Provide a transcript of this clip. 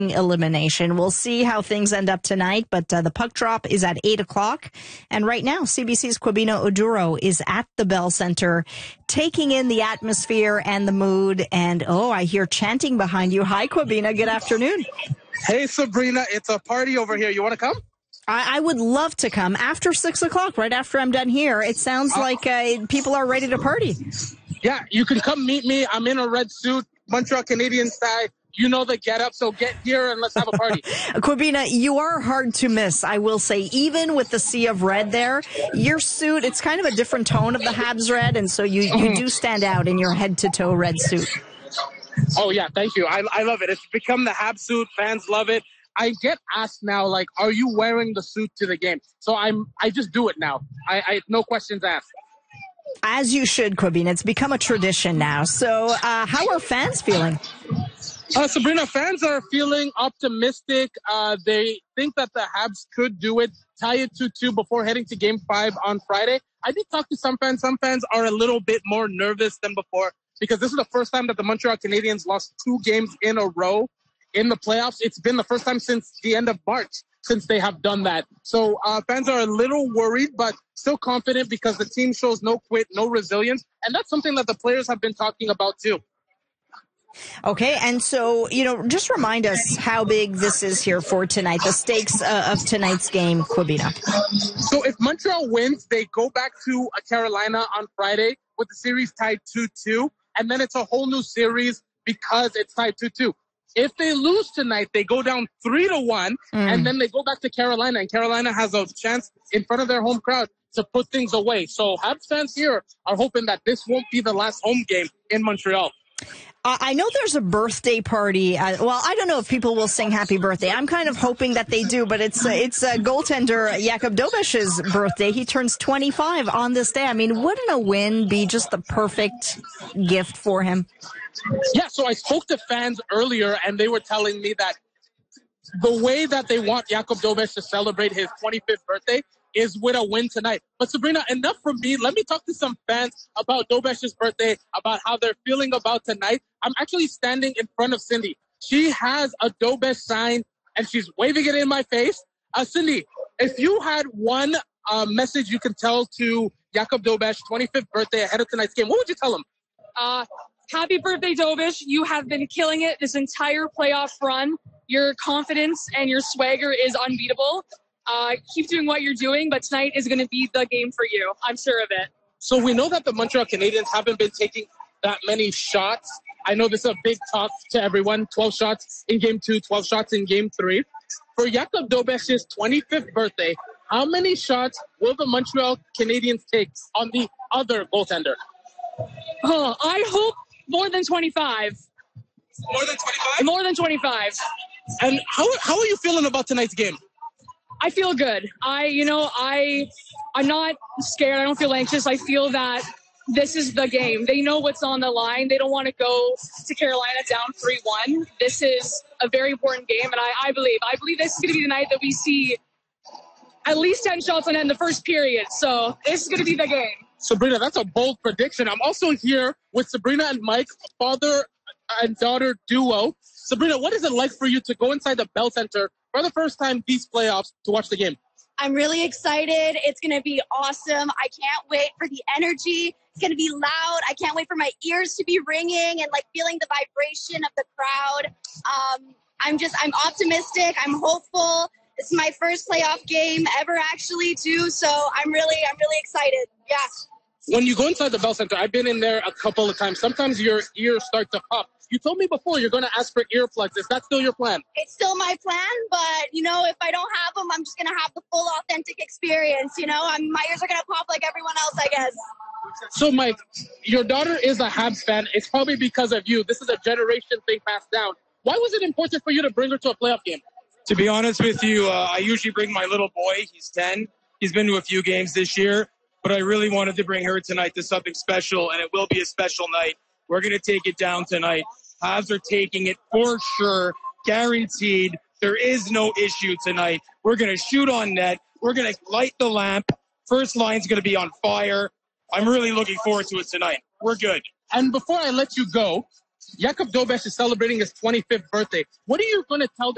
elimination. We'll see how things end up tonight, but the puck drop is at 8 o'clock. And right now, CBC's Quabina Oduro is at the Bell Center, taking in the atmosphere and the mood. And, I hear chanting behind you. Hi, Quabina. Good afternoon. Hey, Sabrina. It's a party over here. You want to come? I would love to come after 6 o'clock, right after I'm done here. It sounds like people are ready to party. Yeah, you can come meet me. I'm in a red suit, Montreal Canadiens style. You know the get up, so get here and let's have a party. Quabina, you are hard to miss, I will say. Even with the sea of red there, your suit, it's kind of a different tone of the Habs red, and so you do stand out in your head-to-toe red suit. Oh, yeah, thank you. I love it. It's become the Habs suit. Fans love it. I get asked now, like, are you wearing the suit to the game? So I just do it now. I no questions asked. As you should, Quabina. It's become a tradition now. So how are fans feeling? Sabrina, fans are feeling optimistic. They think that the Habs could do it, tie it 2-2 before heading to Game 5 on Friday. I did talk to some fans. Some fans are a little bit more nervous than before because this is the first time that the Montreal Canadiens lost 2 games in a row in the playoffs. It's been the first time since the end of March since they have done that. So fans are a little worried, but still confident because the team shows no quit, no resilience. And that's something that the players have been talking about too. Okay, and so, just remind us how big this is here for tonight, the stakes of tonight's game, Quabina. So if Montreal wins, they go back to Carolina on Friday with the series tied 2-2, and then it's a whole new series because it's tied 2-2. If they lose tonight, they go down 3-1, and then they go back to Carolina, and Carolina has a chance in front of their home crowd to put things away. So Habs fans here are hoping that this won't be the last home game in Montreal. I know there's a birthday party. I don't know if people will sing happy birthday. I'm kind of hoping that they do, but it's goaltender Jakub Dobeš's birthday. He turns 25 on this day. I mean, wouldn't a win be just the perfect gift for him? Yeah, so I spoke to fans earlier, and they were telling me that the way that they want Jakub Dobeš to celebrate his 25th birthday is with a win tonight. But Sabrina, enough from me. Let me talk to some fans about Dobeš's birthday, about how they're feeling about tonight. I'm actually standing in front of Cindy. She has a Dobeš sign, and she's waving it in my face. Cindy, if you had one message you can tell to Jakub Dobeš, 25th birthday ahead of tonight's game, what would you tell him? Happy birthday, Dobeš. You have been killing it this entire playoff run. Your confidence and your swagger is unbeatable. Keep doing what you're doing, but tonight is going to be the game for you. I'm sure of it. So we know that the Montreal Canadiens haven't been taking that many shots. I know this is a big talk to everyone. 12 shots in Game 2, 12 shots in Game 3. For Jakub Dobeš's 25th birthday, how many shots will the Montreal Canadiens take on the other goaltender? I hope more than 25. More than 25? More than 25. And how are you feeling about tonight's game? I feel good. I'm not scared. I don't feel anxious. I feel that this is the game. They know what's on the line. They don't want to go to Carolina down 3-1. This is a very important game, and I believe this is going to be the night that we see at least 10 shots on net in the first period. So this is going to be the game. Sabrina, that's a bold prediction. I'm also here with Sabrina and Mike, father and daughter duo. Sabrina, what is it like for you to go inside the Bell Center for the first time these playoffs to watch the game? I'm really excited. It's going to be awesome. I can't wait for the energy. It's going to be loud. I can't wait for my ears to be ringing and feeling the vibration of the crowd. I'm optimistic. I'm hopeful. It's my first playoff game ever actually too. So I'm really excited. Yeah. When you go inside the Bell Center, I've been in there a couple of times. Sometimes your ears start to pop. You told me before you're going to ask for earplugs. Is that still your plan? It's still my plan, but, if I don't have them, I'm just going to have the full authentic experience, my ears are going to pop like everyone else, I guess. So, Mike, your daughter is a Habs fan. It's probably because of you. This is a generation thing passed down. Why was it important for you to bring her to a playoff game? To be honest with you, I usually bring my little boy. He's 10. He's been to a few games this year, but I really wanted to bring her tonight to something special, and it will be a special night. We're going to take it down tonight. Habs are taking it for sure, guaranteed. There is no issue tonight. We're going to shoot on net. We're going to light the lamp. First line's going to be on fire. I'm really looking forward to it tonight. We're good. And before I let you go, Jakub Dobeš is celebrating his 25th birthday. What are you going to tell the